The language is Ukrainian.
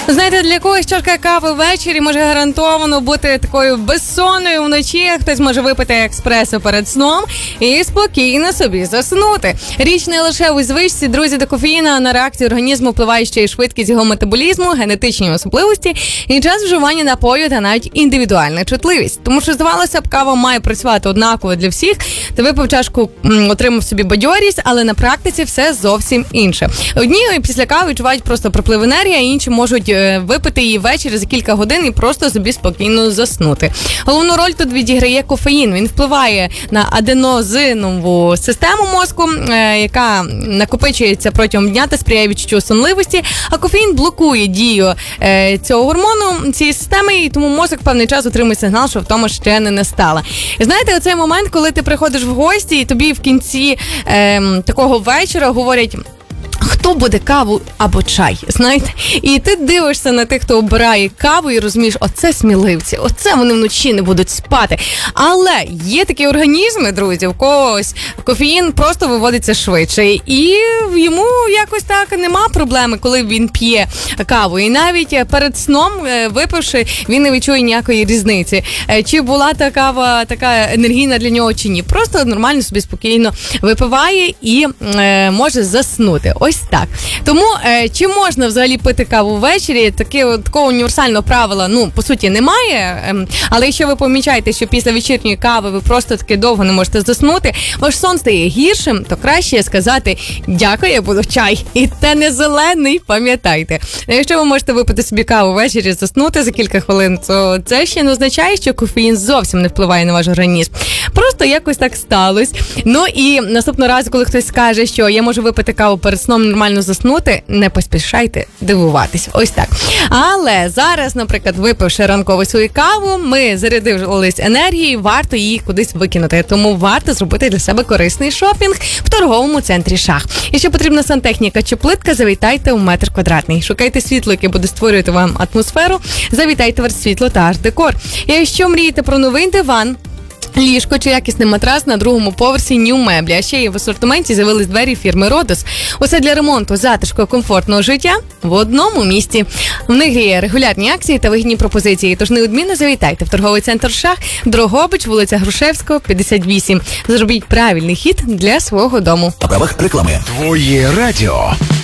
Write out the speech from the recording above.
Знаєте, для когось чашка кави ввечері може гарантовано бути такою безсонною вночі. Хтось може випити експресо перед сном і спокійно собі заснути. Річ не лише у звичці, друзі, до кофеїна. На реакцію організму впливає ще й швидкість його метаболізму, генетичні особливості і час вживання напою та навіть індивідуальна чутливість. Тому що, здавалося б, кава має працювати однаково для всіх. Ти випив чашку, отримав собі бадьорість, але на практиці все зовсім інше. Одні після кави відчувають просто приплив енергії, а інші можуть випити її ввечері за кілька годин і просто собі спокійно заснути. Головну роль тут відіграє кофеїн. Він впливає на аденозинову систему мозку, яка накопичується протягом дня та сприяє відчуттю сонливості, а кофеїн блокує дію цього гормону, цієї системи, і тому мозок певний час отримує сигнал, що втома ще не настала. І знаєте, оцей момент, коли ти приходиш в гості і тобі в кінці такого вечора говорять: хто буде каву або чай, знаєте? І ти дивишся на тих, хто обирає каву і розумієш, оце сміливці, оце вони вночі не будуть спати. Але є такі організми, друзі, в когось кофеїн просто виводиться швидше. І йому якось так нема проблеми, коли він п'є каву. І навіть перед сном, випивши, він не відчує ніякої різниці. Чи була та кава така енергійна для нього, чи ні. Просто нормально собі спокійно випиває і може заснути. Ось так. Тому, чи можна взагалі пити каву ввечері? Такого універсального правила, по суті, немає. Але якщо ви помічаєте, що після вечірньої кави ви просто таки довго не можете заснути, ваш сон стає гіршим, то краще сказати: дякую, я буду чай. І те не зелений, пам'ятайте. Якщо ви можете випити собі каву ввечері, заснути за кілька хвилин, то це ще не означає, що кофеїн зовсім не впливає на ваш організм. Просто якось так сталося. Ну і наступного разу, коли хтось скаже, що я можу випити каву перед сном, нормально заснути, не поспішайте дивуватись. Ось так. Але зараз, наприклад, випивши ранкову свою каву, ми зарядились енергією, варто її кудись викинути. Тому варто зробити для себе корисний шопінг в торговому центрі «Шах». Якщо потрібна сантехніка чи плитка, завітайте у Метр Квадратний. Шукайте світло, яке буде створювати вам атмосферу, завітайте в «Арт-Світло» та «Арт-Декор». І якщо мрієте про новий диван, ліжко чи якісний матрас на другому поверсі Нью Меблі. А ще є в асортименті з'явились двері фірми Родос. Усе для ремонту, затишку і комфортного життя в одному місці. В них є регулярні акції та вигідні пропозиції. Тож неодмінно завітайте в торговий центр «Шах», Дрогобич, вулиця Грушевського, 58. Зробіть правильний хід для свого дому. На правах реклами. Твоє радіо.